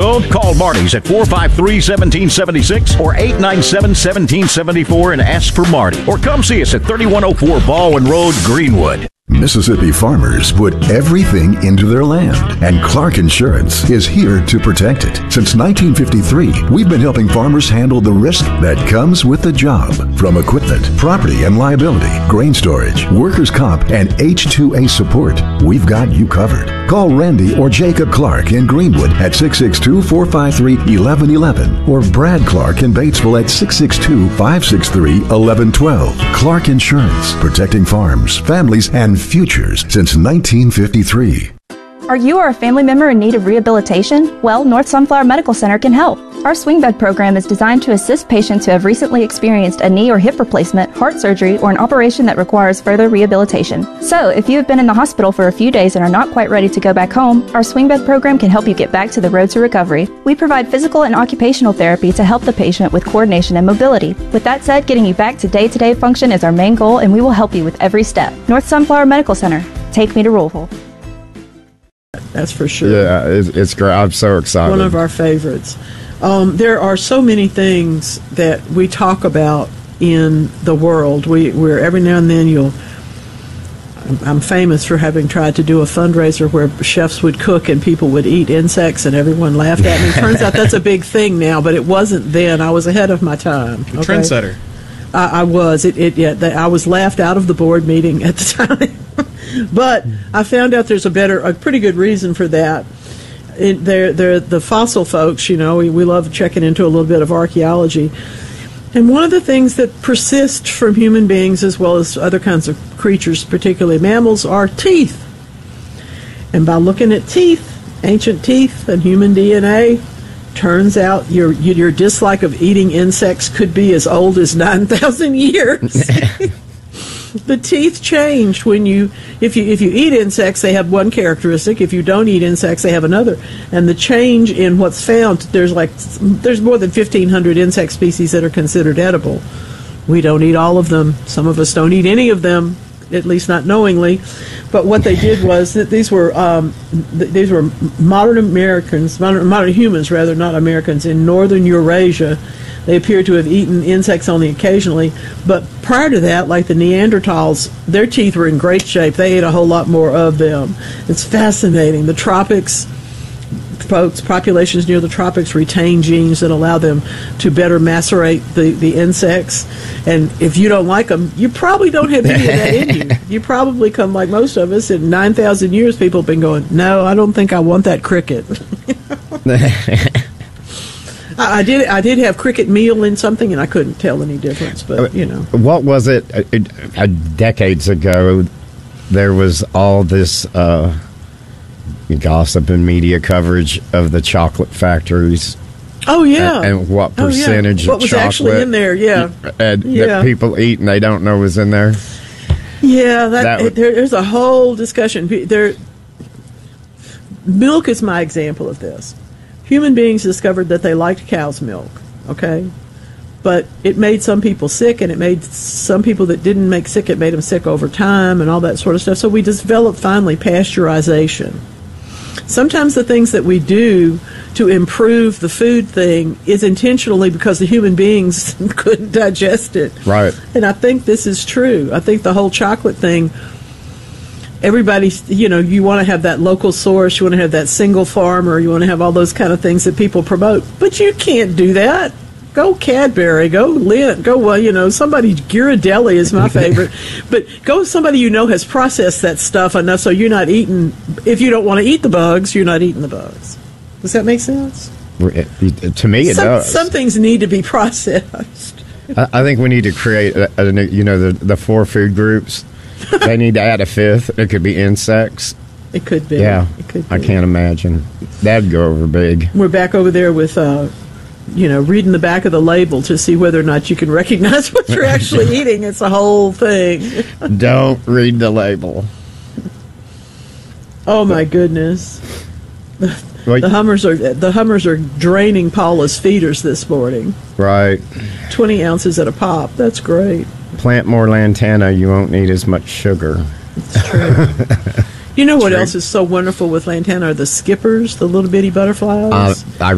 phone? Call Marty's at 453-1776 or 897-1774 and ask for Marty. Or come see us at 3104 Baldwin Road, Greenwood. Mississippi farmers put everything into their land, and Clark Insurance is here to protect it. Since 1953, we've been helping farmers handle the risk that comes with the job. From equipment, property and liability, grain storage, workers' comp, and H2A support, we've got you covered. Call Randy or Jacob Clark in Greenwood at 662-453-1111 or Brad Clark in Batesville at 662-563-1112. Clark Insurance, protecting farms, families, and futures since 1953. Are you or a family member in need of rehabilitation? Well, North Sunflower Medical Center can help. Our swing bed program is designed to assist patients who have recently experienced a knee or hip replacement, heart surgery, or an operation that requires further rehabilitation. So, if you have been in the hospital for a few days and are not quite ready to go back home, our swing bed program can help you get back to the road to recovery. We provide physical and occupational therapy to help the patient with coordination and mobility. With that said, getting you back to day-to-day function is our main goal, and we will help you with every step. North Sunflower Medical Center. Take me to Louisville. That's for sure. Yeah, it's great. I'm so excited. One of our favorites. There are so many things that we talk about in the world. We're every now and then I'm famous for having tried to do a fundraiser where chefs would cook and people would eat insects and everyone laughed at me. Turns out that's a big thing now, but it wasn't then. I was ahead of my time. Okay? Trendsetter. I was. I was laughed out of the board meeting at the time. But I found out there's a pretty good reason for that. They're the fossil folks, we love checking into a little bit of archaeology. And one of the things that persist from human beings as well as other kinds of creatures, particularly mammals, are teeth. And by looking at teeth, ancient teeth and human DNA, turns out your dislike of eating insects could be as old as 9,000 years. The teeth change when if you eat insects, they have one characteristic. If you don't eat insects, they have another. And the change in what's found, there's more than 1,500 insect species that are considered edible. We don't eat all of them. Some of us don't eat any of them, at least not knowingly. But what they did was that these were modern Americans, modern humans rather, not Americans, in northern Eurasia. They appear to have eaten insects only occasionally, but prior to that, like the Neanderthals, their teeth were in great shape. They ate a whole lot more of them. It's fascinating. The tropics, folks, populations near the tropics retain genes that allow them to better macerate the insects. And if you don't like them, you probably don't have any of that in you. You probably come like most of us. In 9,000 years, people have been going, no, I don't think I want that cricket. I did have cricket meal in something, and I couldn't tell any difference. But what was it? Decades ago, there was all this gossip and media coverage of the chocolate factories. Oh yeah, and what percentage what of was chocolate actually in there? that people eat and they don't know was in there. Yeah, there's a whole discussion. Milk is my example of this. Human beings discovered that they liked cow's milk, okay? But it made some people sick, and it made some people that didn't make sick, it made them sick over time and all that sort of stuff. So we developed, finally, pasteurization. Sometimes the things that we do to improve the food thing is intentionally because the human beings couldn't digest it. Right. And I think this is true. I think the whole chocolate thing, everybody, you want to have that local source, you want to have that single farmer, you want to have all those kind of things that people promote. But you can't do that. Go Cadbury, go Lindt, go, somebody, Ghirardelli is my favorite. But go somebody has processed that stuff enough so you're not eating, if you don't want to eat the bugs, you're not eating the bugs. Does that make sense? To me, it does. Some things need to be processed. I think we need to create, the 4 food groups. They need to add a 5th. It could be insects. It could be. Yeah. It could be. I can't imagine. That'd go over big. We're back over there with, reading the back of the label to see whether or not you can recognize what you're actually eating. It's a whole thing. Don't read the label. Oh, my goodness. The Hummers are draining Paula's feeders this morning. Right. 20 ounces at a pop. That's great. Plant more lantana, you won't need as much sugar. It's true. You know what else is so wonderful with lantana are the skippers, the little bitty butterflies? I